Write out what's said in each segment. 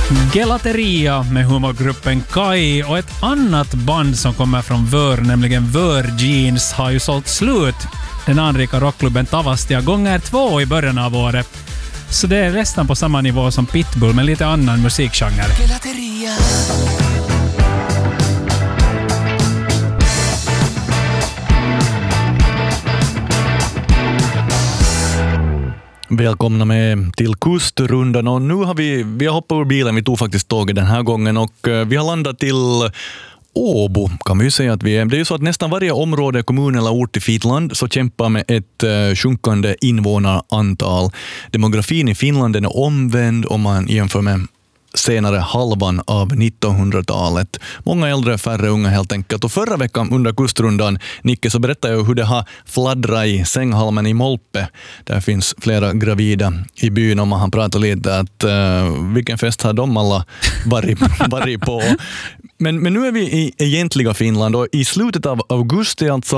Gelateria med humorgruppen Kai och ett annat band som kommer från Vör, nämligen Vör Jeans, har ju sålt slut den anrika rockklubben Tavastia gånger 2 i början av året. Så det är nästan på samma nivå som Pitbull, men lite annan musikgenre. Gelateria. Välkomna med till kustrundan, och nu har vi har hoppat ur bilen, vi tog faktiskt tåget den här gången och vi har landat till Åbo, kan vi ju säga att vi är. Det är ju så att nästan varje område, kommun eller ort i Finland så kämpar med ett sjunkande invånarantal. Demografin i Finland är omvänd om man jämför med senare halvan av 1900-talet. Många äldre, färre unga helt enkelt. Och förra veckan under kustrundan, Nicke, så berättade jag hur det har fladdrat i sänghalmen i Molpe. Där finns flera gravida i byn, och man pratar lite att vilken fest har de alla varit på. Men nu är vi i egentliga Finland, och i slutet av augusti, alltså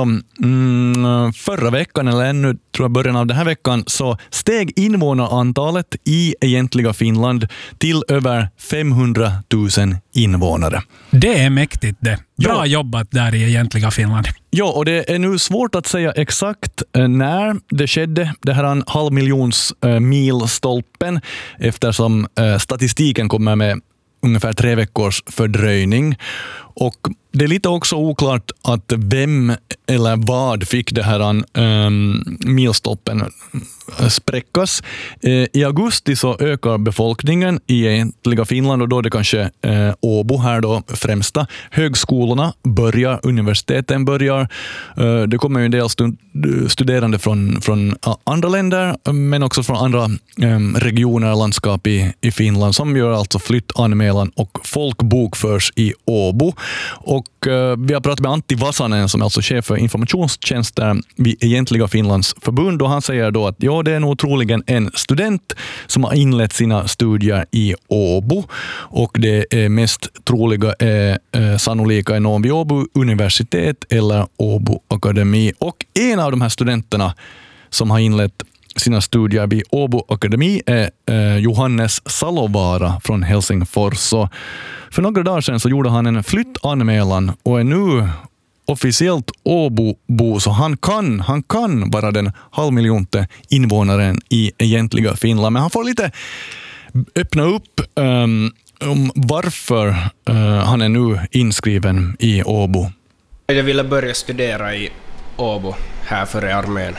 förra veckan eller ännu tror jag början av den här veckan, så steg invånarantalet i egentliga Finland till över 500 000 invånare. Det är mäktigt det. Bra jobbat där i egentliga Finland. Ja, och det är nu svårt att säga exakt när det skedde, det här 500 000 milstolpen, eftersom statistiken kommer med ungefär 3 veckors fördröjning. Och det är lite också oklart att vem eller vad fick det här milstolpen spräckas. I augusti så ökar befolkningen i egentliga Finland, och då är det kanske Åbo här då främsta. Högskolorna börjar, universiteten börjar. Det kommer ju en del studerande från andra länder, men också från andra regioner och landskap i Finland, som gör alltså flyttanmälan och folkbokförs i Åbo. Och vi har pratat med Antti Vasanen, som är alltså chef för informationstjänster vid egentliga Finlands förbund, och han säger då att ja, det är nog troligen en student som har inlett sina studier i Åbo, och det är mest troliga sannolika är någon vid Åbo universitet eller Åbo akademi. Och en av de här studenterna som har inlett sina studier vid Åbo akademi är Johannes Salovaara från Helsingfors. Så för några dagar sedan så gjorde han en flyttanmälan och är nu officiellt Åbo-bo, så han kan vara den 500 000 invånaren i egentliga Finland. Men han får lite öppna upp om varför han är nu inskriven i Åbo. Jag ville börja studera i Åbo här före armén.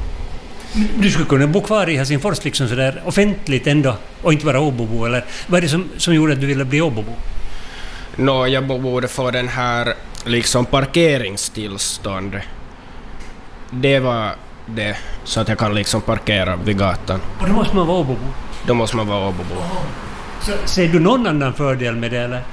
Du skulle kunna bo kvar i Helsingfors liksom sådär offentligt ändå och inte vara Åbobo, eller vad är det som gjorde att du ville bli Åbobo? Jag borde få den här liksom parkeringstillstånd. Det var det, så att jag kan liksom parkera vid gatan. Och då måste man vara Åbobo? Då måste man vara Åbobo. Så ser du någon annan fördel med det, eller?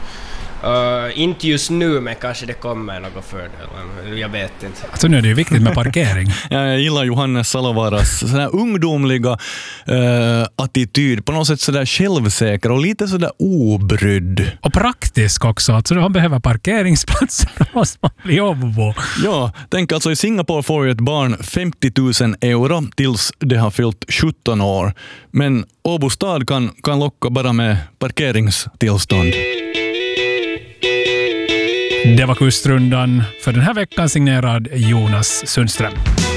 Inte just nu, men kanske det kommer några fördelar. Jag vet inte. Alltså nu är det ju viktigt med parkering. Jag gillar Johannes Salovaaras sådär ungdomliga attityd. På något sätt sådär självsäker och lite sådär obrydd. Och praktisk också. Alltså han behöver parkeringsplatser, då måste man bli Åbobo. Ja, tänk alltså i Singapore får ju ett barn 50 000 euro tills det har fyllt 17 år. Men Åbo stad kan locka bara med parkeringstillstånd. Det var kustrundan för den här veckan, signerad Jonas Sundström.